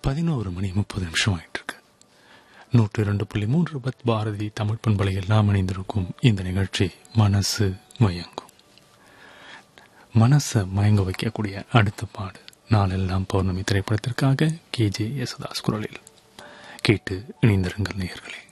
11:30 ஆயிட்டு இருக்கு. 102.3 பத் பாரதி தமிழ் பண்பலை எல்லாம் இணைந்திருக்கும் இந்த நிகழ்ச்சி மனசு மயங்கும். மனசை மயங்க வைக்கக்கூடிய அடுத்த பாடு நாளெல்லாம் பௌர்ணமி திரைப்படத்திற்காக KJ யேசுதாஸ் குரலில் கேட்டு இணைந்திருங்கள் நேயர்களே.